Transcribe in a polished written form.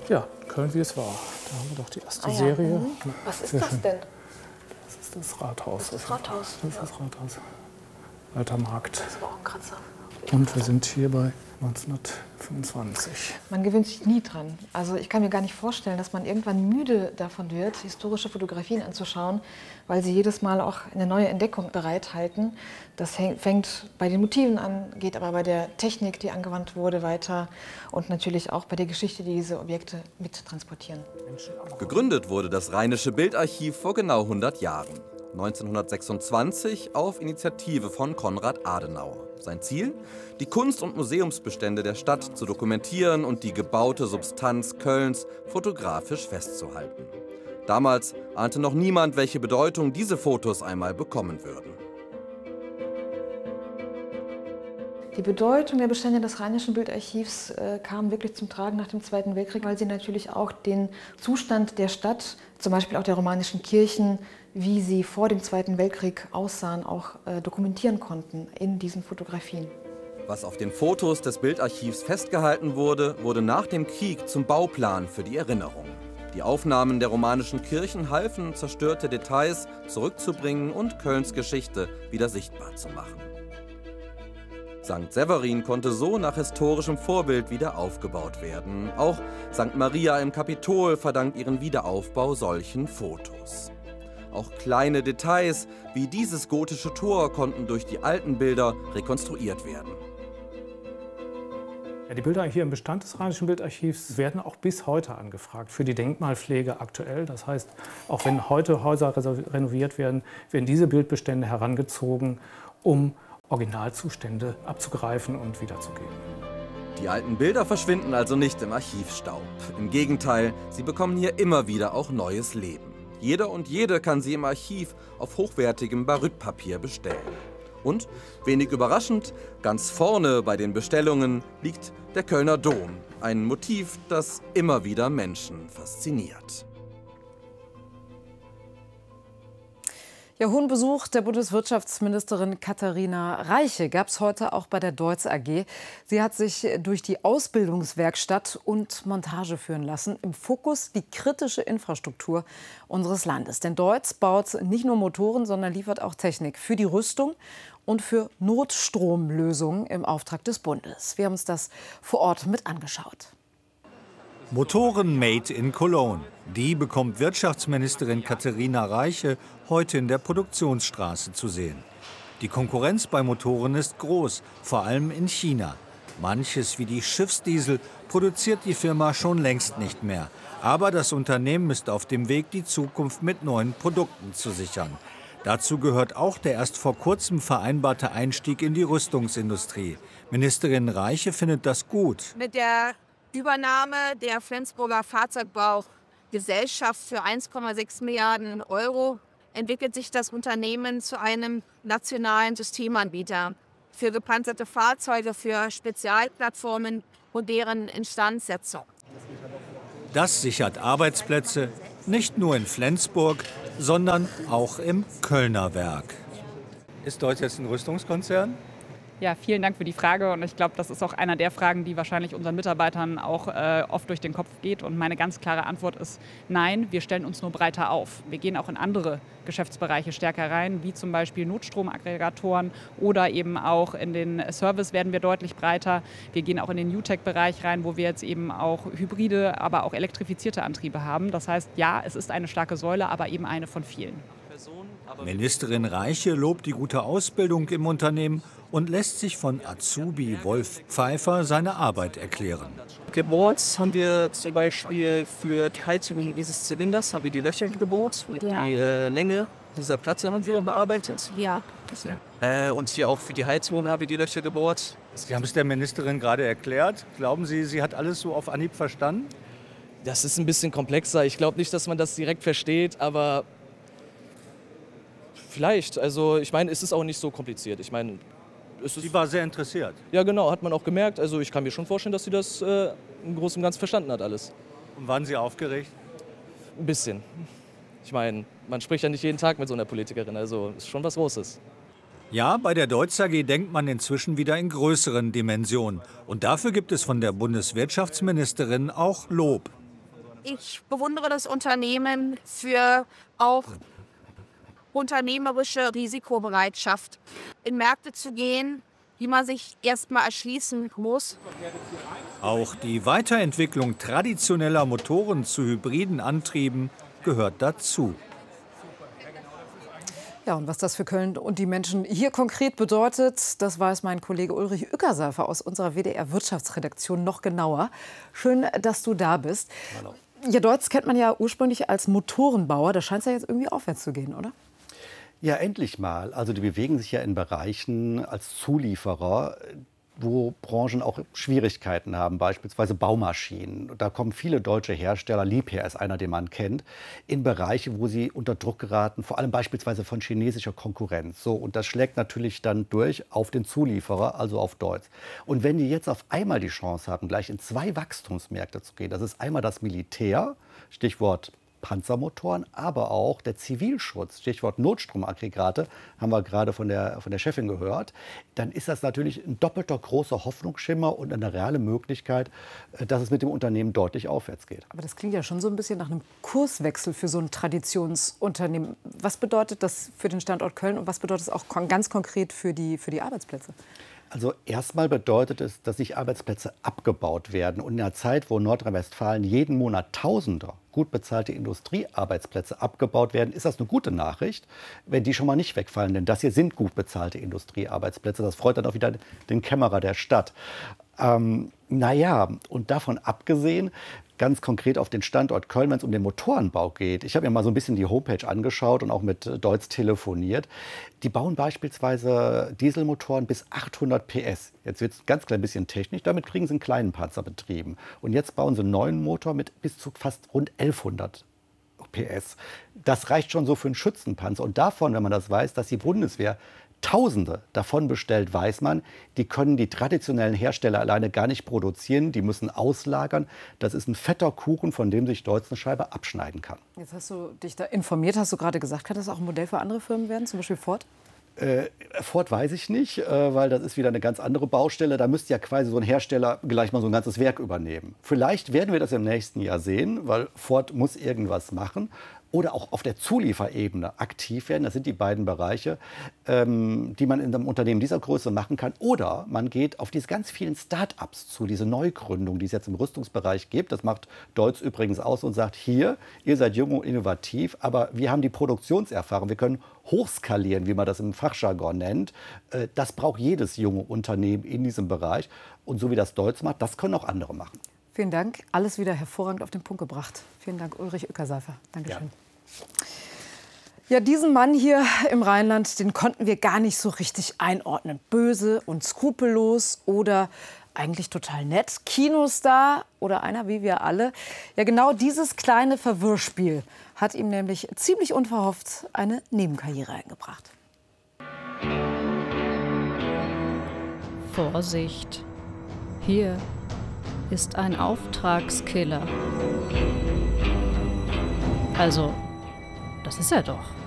Ja, Köln wie es war. Da haben wir doch die erste Serie. Was ist das denn? Das ist das Rathaus. Das Rathaus. Das ist das Rathaus. Alter Markt. Das war auch ein Kratzer. Und wir sind hier bei 1925. Man gewöhnt sich nie dran. Also ich kann mir gar nicht vorstellen, dass man irgendwann müde davon wird, historische Fotografien anzuschauen, weil sie jedes Mal auch eine neue Entdeckung bereithalten. Das fängt bei den Motiven an, geht aber bei der Technik, die angewandt wurde, weiter und natürlich auch bei der Geschichte, die diese Objekte mittransportieren. Gegründet wurde das Rheinische Bildarchiv vor genau 100 Jahren. 1926 auf Initiative von Konrad Adenauer. Sein Ziel? Die Kunst- und Museumsbestände der Stadt zu dokumentieren und die gebaute Substanz Kölns fotografisch festzuhalten. Damals ahnte noch niemand, welche Bedeutung diese Fotos einmal bekommen würden. Die Bedeutung der Bestände des Rheinischen Bildarchivs kam wirklich zum Tragen nach dem Zweiten Weltkrieg, weil sie natürlich auch den Zustand der Stadt, zum Beispiel auch der romanischen Kirchen, wie sie vor dem Zweiten Weltkrieg aussahen, auch dokumentieren konnten in diesen Fotografien. Was auf den Fotos des Bildarchivs festgehalten wurde, wurde nach dem Krieg zum Bauplan für die Erinnerung. Die Aufnahmen der romanischen Kirchen halfen, zerstörte Details zurückzubringen und Kölns Geschichte wieder sichtbar zu machen. St. Severin konnte so nach historischem Vorbild wieder aufgebaut werden. Auch St. Maria im Kapitol verdankt ihren Wiederaufbau solchen Fotos. Auch kleine Details wie dieses gotische Tor konnten durch die alten Bilder rekonstruiert werden. Ja, die Bilder hier im Bestand des Rheinischen Bildarchivs werden auch bis heute angefragt für die Denkmalpflege aktuell. Das heißt, auch wenn heute Häuser renoviert werden, werden diese Bildbestände herangezogen, um Originalzustände abzugreifen und wiederzugeben. Die alten Bilder verschwinden also nicht im Archivstaub. Im Gegenteil, sie bekommen hier immer wieder auch neues Leben. Jeder und jede kann sie im Archiv auf hochwertigem Barytpapier bestellen. Und, wenig überraschend, ganz vorne bei den Bestellungen liegt der Kölner Dom. Ein Motiv, das immer wieder Menschen fasziniert. Ja, hohen Besuch der Bundeswirtschaftsministerin Katharina Reiche gab es heute auch bei der Deutz AG. Sie hat sich durch die Ausbildungswerkstatt und Montage führen lassen. Im Fokus die kritische Infrastruktur unseres Landes. Denn Deutz baut nicht nur Motoren, sondern liefert auch Technik für die Rüstung und für Notstromlösungen im Auftrag des Bundes. Wir haben uns das vor Ort mit angeschaut. Motoren made in Cologne. Die bekommt Wirtschaftsministerin Katharina Reiche heute in der Produktionsstraße zu sehen. Die Konkurrenz bei Motoren ist groß, vor allem in China. Manches wie die Schiffsdiesel produziert die Firma schon längst nicht mehr. Aber das Unternehmen ist auf dem Weg, die Zukunft mit neuen Produkten zu sichern. Dazu gehört auch der erst vor kurzem vereinbarte Einstieg in die Rüstungsindustrie. Ministerin Reiche findet das gut. Mit der Übernahme der Flensburger Fahrzeugbaugesellschaft für 1,6 Milliarden Euro entwickelt sich das Unternehmen zu einem nationalen Systemanbieter für gepanzerte Fahrzeuge, für Spezialplattformen und deren Instandsetzung. Das sichert Arbeitsplätze, nicht nur in Flensburg, sondern auch im Kölner Werk. Ist Deutz jetzt ein Rüstungskonzern? Ja, vielen Dank für die Frage und ich glaube, das ist auch einer der Fragen, die wahrscheinlich unseren Mitarbeitern auch oft durch den Kopf geht. Und meine ganz klare Antwort ist nein, wir stellen uns nur breiter auf. Wir gehen auch in andere Geschäftsbereiche stärker rein, wie zum Beispiel Notstromaggregatoren oder eben auch in den Service werden wir deutlich breiter. Wir gehen auch in den New-Tech-Bereich rein, wo wir jetzt eben auch hybride, aber auch elektrifizierte Antriebe haben. Das heißt, ja, es ist eine starke Säule, aber eben eine von vielen. Ministerin Reiche lobt die gute Ausbildung im Unternehmen und lässt sich von Azubi Wolf Pfeiffer seine Arbeit erklären. Gebohrt haben wir zum Beispiel für die Heizung dieses Zylinders haben wir die Löcher gebohrt. Ja. Die Länge dieser Platte haben wir bearbeitet. Ja. Und hier auch für die Heizung haben wir die Löcher gebohrt. Sie haben es der Ministerin gerade erklärt. Glauben Sie, sie hat alles so auf Anhieb verstanden? Das ist ein bisschen komplexer. Ich glaube nicht, dass man das direkt versteht, aber vielleicht. Also ich meine, es ist auch nicht so kompliziert. Ich meine, sie war sehr interessiert. Ja, genau, hat man auch gemerkt. Also ich kann mir schon vorstellen, dass sie das im Großen und Ganzen verstanden hat alles. Und waren Sie aufgeregt? Ein bisschen. Ich meine, man spricht ja nicht jeden Tag mit so einer Politikerin, also ist schon was Großes. Ja, bei der Deutz AG denkt man inzwischen wieder in größeren Dimensionen. Und dafür gibt es von der Bundeswirtschaftsministerin auch Lob. Ich bewundere das Unternehmen für auch unternehmerische Risikobereitschaft, in Märkte zu gehen, die man sich erstmal erschließen muss. Auch die Weiterentwicklung traditioneller Motoren zu hybriden Antrieben gehört dazu. Ja, und was das für Köln und die Menschen hier konkret bedeutet, das weiß mein Kollege Ulrich Ueckerseifer aus unserer WDR-Wirtschaftsredaktion noch genauer. Schön, dass du da bist. Hallo. Ja, Deutz kennt man ja ursprünglich als Motorenbauer. Da scheint es ja jetzt irgendwie aufwärts zu gehen, oder? Ja, endlich mal. Also die bewegen sich ja in Bereichen als Zulieferer, wo Branchen auch Schwierigkeiten haben, beispielsweise Baumaschinen. Da kommen viele deutsche Hersteller, Liebherr ist einer, den man kennt, in Bereiche, wo sie unter Druck geraten, vor allem beispielsweise von chinesischer Konkurrenz. So, und das schlägt natürlich dann durch auf den Zulieferer, also auf Deutz. Und wenn die jetzt auf einmal die Chance haben, gleich in 2 Wachstumsmärkte zu gehen, das ist einmal das Militär, Stichwort Panzermotoren, aber auch der Zivilschutz, Stichwort Notstromaggregate, haben wir gerade von der Chefin gehört, dann ist das natürlich ein doppelter großer Hoffnungsschimmer und eine reale Möglichkeit, dass es mit dem Unternehmen deutlich aufwärts geht. Aber das klingt ja schon so ein bisschen nach einem Kurswechsel für so ein Traditionsunternehmen. Was bedeutet das für den Standort Köln und was bedeutet es auch ganz konkret für die Arbeitsplätze? Also erstmal bedeutet es, dass sich Arbeitsplätze abgebaut werden. Und in einer Zeit, wo Nordrhein-Westfalen jeden Monat Tausender gut bezahlte Industriearbeitsplätze abgebaut werden, ist das eine gute Nachricht, wenn die schon mal nicht wegfallen. Denn das hier sind gut bezahlte Industriearbeitsplätze. Das freut dann auch wieder den Kämmerer der Stadt. Naja, und davon abgesehen, ganz konkret auf den Standort Köln, wenn es um den Motorenbau geht. Ich habe mir mal so ein bisschen die Homepage angeschaut und auch mit Deutz telefoniert. Die bauen beispielsweise Dieselmotoren bis 800 PS. Jetzt wird es ein ganz klein bisschen technisch, damit kriegen sie einen kleinen Panzer betrieben. Und jetzt bauen sie einen neuen Motor mit bis zu fast rund 1100 PS. Das reicht schon so für einen Schützenpanzer. Und davon, wenn man das weiß, dass die Bundeswehr Tausende davon bestellt, weiß man, die können die traditionellen Hersteller alleine gar nicht produzieren. Die müssen auslagern. Das ist ein fetter Kuchen, von dem sich Deutz eine Scheibe abschneiden kann. Jetzt hast du dich da informiert, hast du gerade gesagt. Kann das auch ein Modell für andere Firmen werden, zum Beispiel Ford? Ford weiß ich nicht, weil das ist wieder eine ganz andere Baustelle. Da müsste ja quasi so ein Hersteller gleich mal so ein ganzes Werk übernehmen. Vielleicht werden wir das im nächsten Jahr sehen, weil Ford muss irgendwas machen. Oder auch auf der Zulieferebene aktiv werden. Das sind die beiden Bereiche, die man in einem Unternehmen dieser Größe machen kann. Oder man geht auf diese ganz vielen Start-ups zu, diese Neugründung, die es jetzt im Rüstungsbereich gibt. Das macht Deutz übrigens aus und sagt, hier, ihr seid jung und innovativ, aber wir haben die Produktionserfahrung. Wir können hochskalieren, wie man das im Fachjargon nennt. Das braucht jedes junge Unternehmen in diesem Bereich. Und so wie das Deutz macht, das können auch andere machen. Vielen Dank. Alles wieder hervorragend auf den Punkt gebracht. Vielen Dank, Ulrich Ueckerseifer. Dankeschön. Ja, diesen Mann hier im Rheinland, den konnten wir gar nicht so richtig einordnen. Böse und skrupellos oder eigentlich total nett. Kinostar oder einer wie wir alle. Ja, genau dieses kleine Verwirrspiel hat ihm nämlich ziemlich unverhofft eine Nebenkarriere eingebracht. Vorsicht, hier ist ein Auftragskiller. Also, das ist er doch.